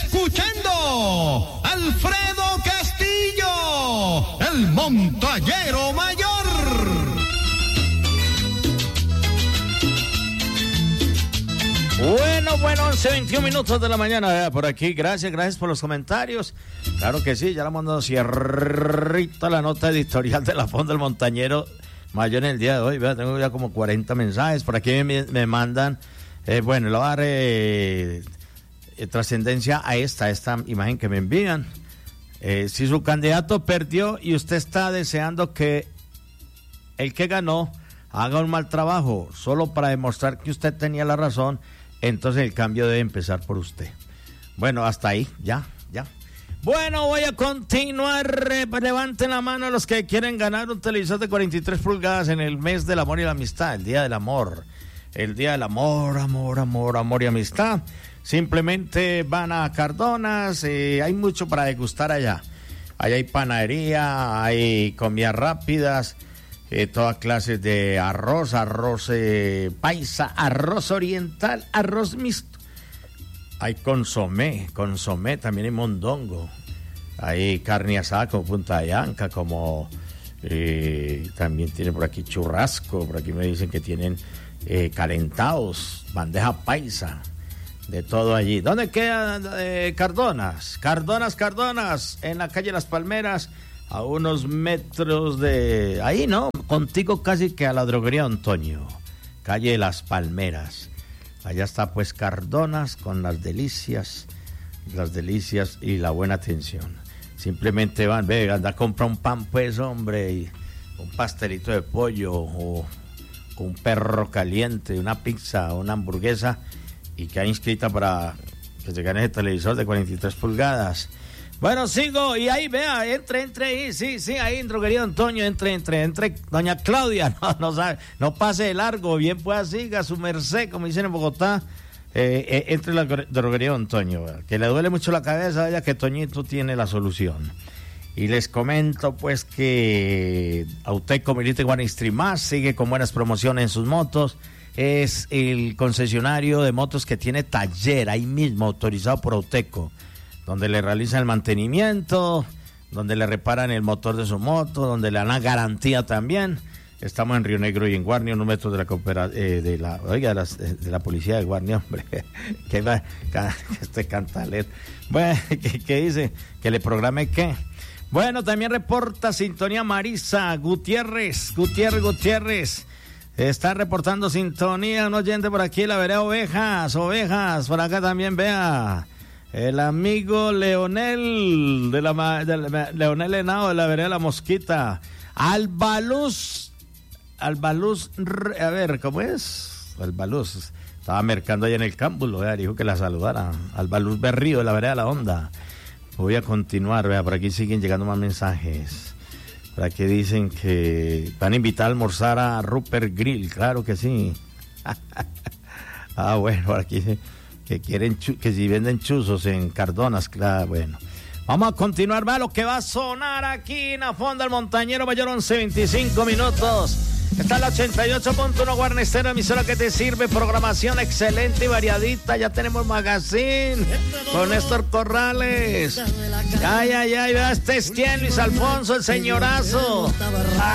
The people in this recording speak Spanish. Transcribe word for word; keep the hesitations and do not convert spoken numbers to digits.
escuchando Alfredo Castillo, el montañero mayor. Bueno, bueno, once veintiún minutos de la mañana, por aquí, gracias, gracias por los comentarios. Claro que sí, ya la mando cierrita la nota editorial de la Fonda del Montañero Mayor en el día de hoy. Vea, tengo ya como cuarenta mensajes, por aquí me, me mandan, eh, bueno, le voy a dar eh, eh, trascendencia a esta, esta imagen que me envían. Eh, si su candidato perdió y usted está deseando que el que ganó haga un mal trabajo, solo para demostrar que usted tenía la razón, entonces el cambio debe empezar por usted. Bueno, hasta ahí, ya, ya. Bueno, voy a continuar. Eh, levanten la mano los que quieren ganar un televisor de cuarenta y tres pulgadas en el mes del amor y la amistad, el día del amor. El día del amor, amor, amor, amor y amistad. Simplemente van a Cardonas, eh, hay mucho para degustar allá. Allá hay panadería, hay comidas rápidas, Eh, todas clases de arroz, arroz eh, paisa, arroz oriental, arroz mixto. Hay consomé, consomé, también hay mondongo. Hay carne asada como punta de anca, como eh, también tiene por aquí churrasco, por aquí me dicen que tienen eh, calentados, bandeja paisa, de todo allí. ¿Dónde queda eh, Cardonas? Cardonas, Cardonas, en la calle Las Palmeras, a unos metros de ahí, ¿no? Contigo casi que a la droguería Antonio, calle Las Palmeras. Allá está pues Cardonas con las delicias, las delicias y la buena atención. Simplemente van, ve, anda a comprar un pan pues, hombre, y un pastelito de pollo o un perro caliente, una pizza, una hamburguesa, y queda inscrita para que se gane ese televisor de cuarenta y tres pulgadas. Bueno, sigo, y ahí, vea, entre, entre ahí, sí, sí, ahí en Droguería Antonio, entre, entre, entre, doña Claudia, no, no sabe, no pase de largo, bien pueda siga su merced, como dicen en Bogotá, eh, eh, entre la Droguería Antonio, ¿verdad? Que le duele mucho la cabeza, vaya que Toñito tiene la solución. Y les comento, pues, que Auteco Milite Guanistrimás sigue con buenas promociones en sus motos. Es el concesionario de motos que tiene taller ahí mismo, autorizado por Auteco, donde le realizan el mantenimiento, donde le reparan el motor de su moto, donde le dan la garantía también. Estamos en Río Negro y en Guarnia, unos metros de la coopera, eh, de la, oiga, de la, de la policía de Guarnia, hombre, que va, este cantalet. Bueno, ¿qué, qué dice? Que le programe qué. Bueno, también reporta sintonía Marisa Gutiérrez, Gutiérrez, Gutiérrez. Está reportando sintonía un oyente por aquí, la vereda Ovejas, Ovejas, por acá también, vea. El amigo Leonel de la, de la Leonel Henao de la vereda La Mosquita. Albaluz, Albaluz, a ver, ¿cómo es? Albaluz, estaba mercando allá en el cámbulo, vea, dijo que la saludara. Albaluz Berrío de la vereda La Honda. Voy a continuar, vea, por aquí siguen llegando más mensajes. Por aquí dicen que van a invitar a almorzar a Rupert Grill, claro que sí. Ah, bueno, por aquí que quieren chu- que si venden chuzos en Cardonas, claro, bueno. Vamos a continuar, va lo que va a sonar aquí en la Fonda del Montañero Mayor, once veinticinco minutos. Está la ochenta y ocho punto uno Guarnestero, emisora que te sirve, programación excelente y variadita. Ya tenemos magazine con Néstor Corrales. Ay, ay, ay, vea, este es quien, Luis Alfonso, el señorazo.